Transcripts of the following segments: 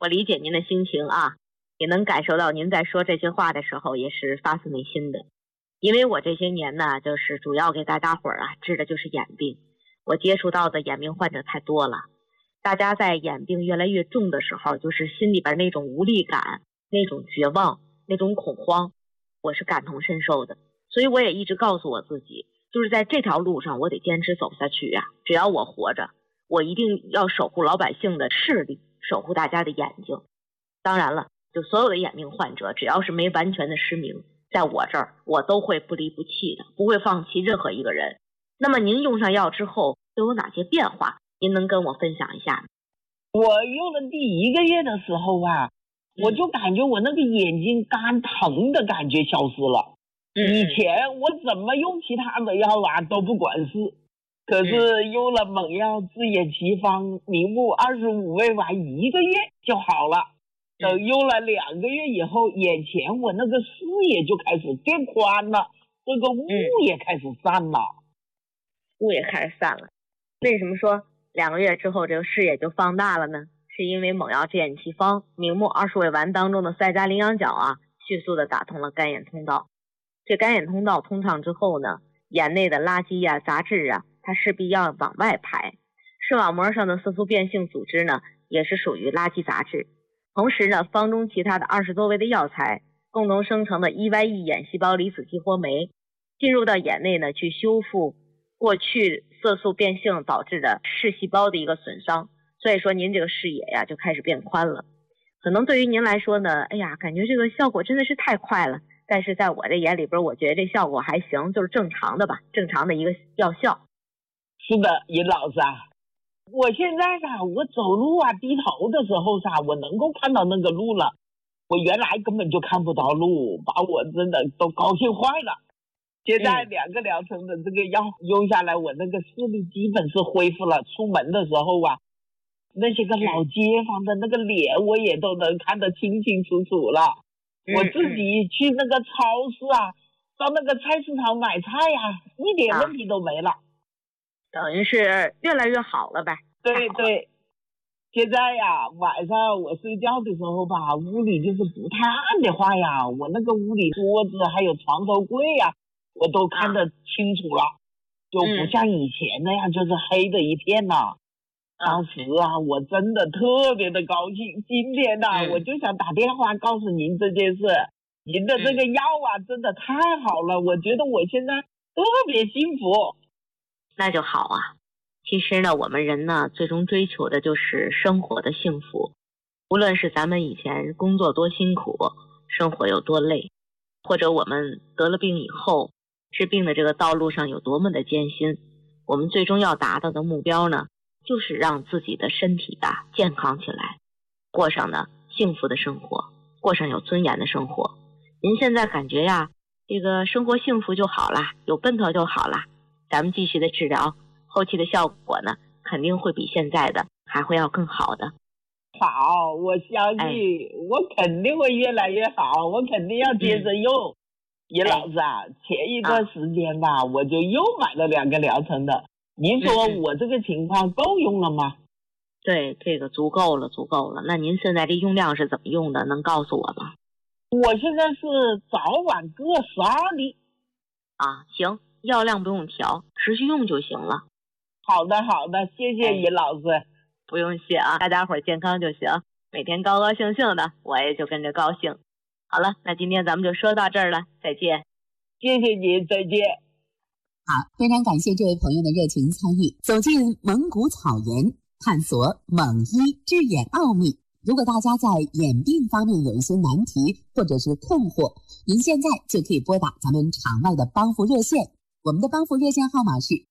我理解您的心情啊，也能感受到您在说这些话的时候也是发自内心的。因为我这些年呢，就是主要给大家伙治的就是眼病，我接触到的眼病患者太多了。大家在眼病越来越重的时候，就是心里边那种无力感、那种绝望、那种恐慌，我是感同身受的。所以我也一直告诉我自己，就是在这条路上我得坚持走下去呀。只要我活着，我一定要守护老百姓的视力，守护大家的眼睛。当然了，就所有的眼病患者，只要是没完全的失明，在我这儿我都会不离不弃的，不会放弃任何一个人。那么您用上药之后都有哪些变化？您能跟我分享一下吗？ 我用了第1个月的时候啊，我就感觉我那个眼睛干疼的感觉消失了。以前我怎么用其他的药啊都不管事，可是用了猛药治眼奇方明目25味丸1个月就好了。等用了2个月以后，眼前我那个视野就开始变宽了，这个雾也开始散了。 雾也开始散了。为什么说2个月之后这个视野就放大了呢？是因为猛药治眼奇方明目20味丸当中的赛加羚羊角啊，迅速的打通了干眼通道。这干眼通道通畅之后呢，眼内的垃圾啊、杂质啊，它势必要往外排。视网膜上的色素变性组织呢，也是属于垃圾杂质。同时呢，方中其他的20多味的药材共同生成的 EYE 眼细胞离子激活酶，进入到眼内呢，去修复过去色素变性导致的视细胞的一个损伤。所以说您这个视野呀就开始变宽了。可能对于您来说呢，哎呀，感觉这个效果真的是太快了。但是在我这眼里边，我觉得这效果还行，就是正常的吧，正常的一个药效。 是的，尹老师啊，我现在啊，我走路啊低头的时候啊，我能够看到那个路了。我原来根本就看不到路，把我真的都高兴坏了。现在2个疗程的这个药用下来，我那个视力基本是恢复了。出门的时候啊，那些个老街坊的那个脸我也都能看得清清楚楚了。我自己去那个超市啊，到那个菜市场买菜呀，一点问题都没了。 等于是越来越好了呗。 对对，现在呀，晚上我睡觉的时候吧，屋里就是不太暗的话呀，我那个屋里桌子还有床头柜呀，我都看得清楚了，就不像以前那样就是黑的一片了。当时啊，我真的特别的高兴。今天呢，我就想打电话告诉您这件事。您的这个药啊，真的太好了，我觉得我现在特别幸福。 那就好啊。其实呢，我们人呢，最终追求的就是生活的幸福。无论是咱们以前工作多辛苦，生活有多累，或者我们得了病以后，治病的这个道路上有多么的艰辛，我们最终要达到的目标呢，就是让自己的身体啊健康起来，过上呢幸福的生活，过上有尊严的生活。您现在感觉呀，这个生活幸福就好了，有奔头就好了。咱们继续的治疗，后期的效果呢，肯定会比现在的还会要更好的。 好，我相信，我肯定会越来越好，我肯定要接着用。尹老师啊，前一段时间吧，我就又买了2个疗程的。您说我这个情况够用了吗？ 对，这个足够了。那您现在这用量是怎么用的？能告诉我吗？ 我现在是早晚各12粒。 行，药量不用调，持续用就行了。 好的，谢谢尹老师。 不用谢啊，大家伙健康就行，每天高高兴兴的，我也就跟着高兴。好了，那今天咱们就说到这儿了，再见。 谢谢您，再见。 好，非常感谢这位朋友的热情参与，走进蒙古草原，探索蒙医治眼奥秘。如果大家在眼病方面有一些难题或者是困惑，您现在就可以拨打咱们场外的帮扶热线，我们的帮扶热线号码是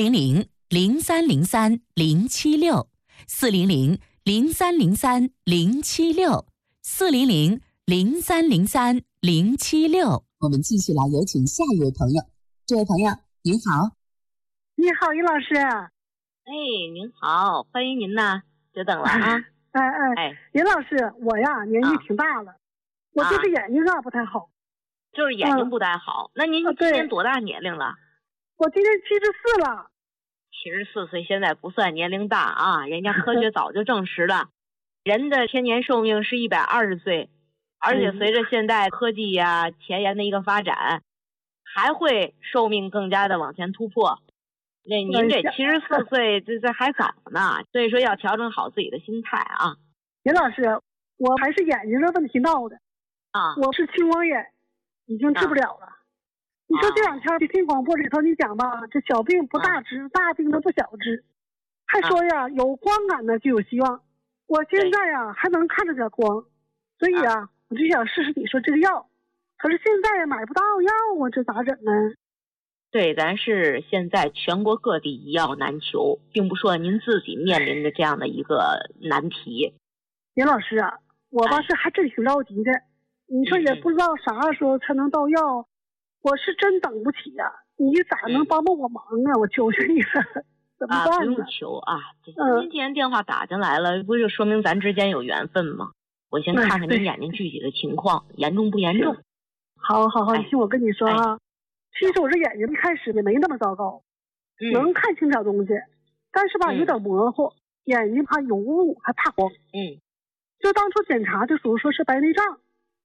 400-0303-076，400-0303-076。我们继续来有请下一位朋友。这位朋友您好。 你好，尹老师。 您好，欢迎您呐，久等了啊。 尹老师，我呀年纪挺大了，我就是眼睛上不太好。 就是眼睛不太好。那您今年多大年龄了？ 我今年74了。 74岁现在不算年龄大啊，人家科学早就证实了， 人的天年寿命是120岁，而且随着现代科技呀、前沿的一个发展，还会寿命更加的往前突破。那您这74岁，这还早呢，所以说要调整好自己的心态啊。 严老师，我还是眼睛的问题闹的啊， 我是青光眼，已经治不了了。你说这2天听广播里头你讲吧，这小病不大治，大病都不小治，还说呀有光感呢就有希望。我现在呀还能看着点光，所以啊我就想试试你说这个药，可是现在也买不到药啊，这咋整呢？ 对，咱是现在全国各地一药难求，并不说您自己面临着这样的一个难题。 严老师啊，我吧是还真挺着急的，你说也不知道啥时候才能到药，我是真等不起呀。你咋能帮帮我忙啊？我求求你了，怎么办呢？ 不用求啊，您既然电话打进来了，不就说明咱之间有缘分吗？我先看看您眼睛具体的情况，严重不严重？ 好，你听我跟你说啊，其实我这眼睛一开始也没那么糟糕，能看清点东西，但是吧有点模糊，眼睛怕有雾，还怕光。就当初检查就属于说是白内障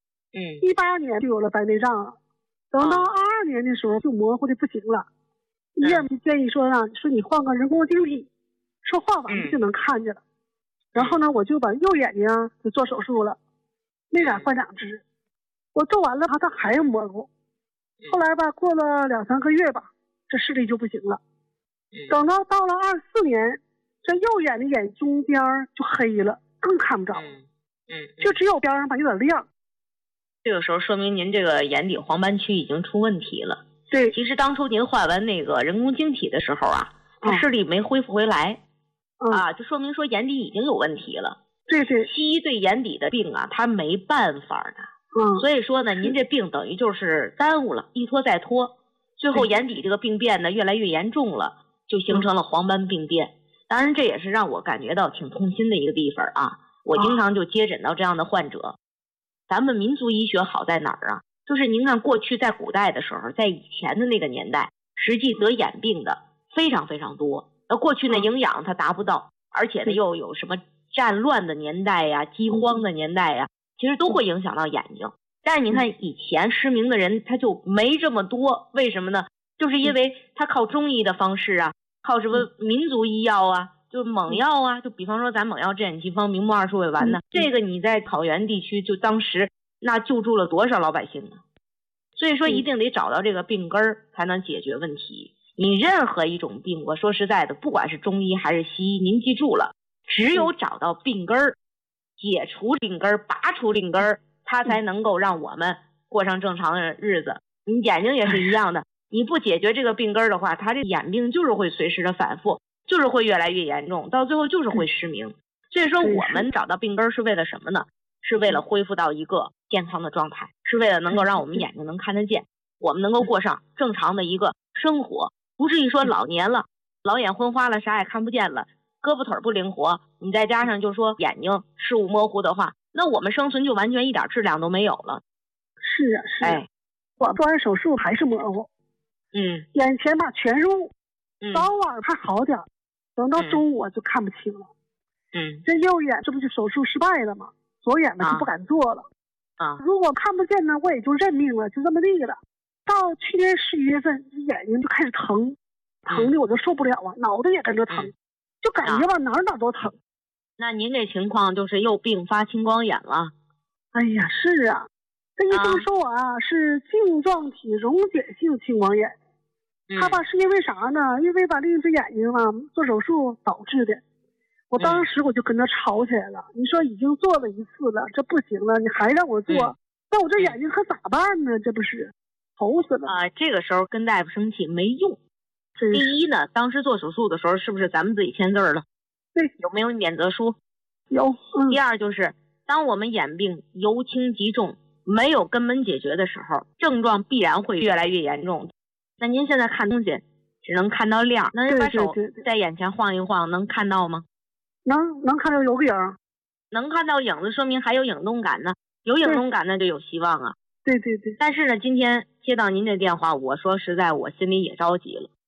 ，18年就有了白内障，等到22年的时候就模糊的不行了，医院就建议说说你换个人工晶体，说换完就能看见了。然后呢，我就把右眼睛就做手术了，没敢换2只，我做完了它还是模糊。后来吧，过了2、3个月吧，这视力就不行了。等到了24年，这右眼的眼中边就黑了，更看不着。就只有边上吧有点亮。 这个时候说明您这个眼底黄斑区已经出问题了。 对， 其实当初您换完那个人工晶体的时候啊，它视力没恢复回来。就说明说眼底已经有问题了。 对， 西医对眼底的病啊，他没办法的。所以说呢，您这病等于就是耽误了，一拖再拖，最后眼底这个病变呢越来越严重了，就形成了黄斑病变。当然这也是让我感觉到挺痛心的一个地方啊。我经常就接诊到这样的患者。咱们民族医学好在哪儿啊？就是您看过去在古代的时候，在以前的那个年代，实际得眼病的非常非常多。过去呢营养它达不到，而且呢又有什么战乱的年代呀、饥荒的年代呀，其实都会影响到眼睛。但是你看以前失明的人他就没这么多，为什么呢？就是因为他靠中医的方式啊，靠什么民族医药啊，就猛药啊，就比方说咱猛药治眼奇方、明目二术尾丸呢，这个你在草原地区就当时那救助了多少老百姓呢？所以说一定得找到这个病根儿才能解决问题。你任何一种病，我说实在的，不管是中医还是西医，您记住了，只有找到病根儿，解除病根儿，拔除病根儿，它才能够让我们过上正常的日子。你眼睛也是一样的，你不解决这个病根儿的话，它这眼病就是会随时的反复，就是会越来越严重，到最后就是会失明。所以说我们找到病根儿是为了什么呢？是为了恢复到一个健康的状态，是为了能够让我们眼睛能看得见，我们能够过上正常的一个生活。不至于说老年了，老眼昏花了，啥也看不见了，胳膊腿不灵活，你再加上就说眼睛视物模糊的话，那我们生存就完全一点质量都没有了。 是啊，我做完手术还是模糊，眼前吧全是雾，早晚还好点，等到中午我就看不清了。这右眼这不就手术失败了吗？左眼呢就不敢做了。如果看不见呢，我也就认命了，就这么地了。到去年11月份，眼睛就开始疼的我就受不了啊，脑袋也跟着疼，就感觉吧哪儿都疼。 那您这情况就是又并发青光眼了。 哎呀，是啊，这医生说我是晶状体溶解性青光眼。他吧是因为啥呢？因为把另一只眼睛做手术导致的。我当时我就跟他吵起来了，你说已经做了1次了，这不行了，你还让我做，那我这眼睛可咋办呢？这不是愁死了这个时候跟大夫生气没用。第一呢，当时做手术的时候是不是咱们自己签字了？ 对， 有没有免责书？ 有。 第二就是当我们眼病由轻及重，没有根本解决的时候，症状必然会越来越严重。那您现在看东西只能看到亮，那您把手在眼前晃一晃，能看到吗？ 能看到有个影， 能看到影子，说明还有影动感呢。有影动感那就有希望啊。 对。 但是呢，今天接到您的电话，我说实在我心里也着急了。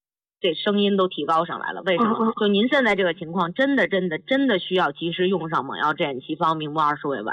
这声音都提高上来了。为什么？就您现在这个情况，真的需要及时用上锰药正眼奇方明目二十味丸。